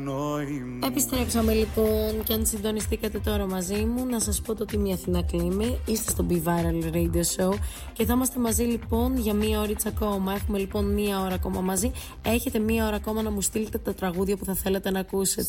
Επιστρέψαμε λοιπόν και αν συντονιστήκατε τώρα μαζί μου, να σας πω το τι μια Αθηνά κλείνει. Είστε στο Be Viral Radio Show και θα είμαστε μαζί λοιπόν για μία ώριτσα ακόμα. Έχουμε λοιπόν μία ώρα ακόμα μαζί. Έχετε μία ώρα ακόμα να μου στείλετε τα τραγούδια που θα θέλετε να ακούσετε.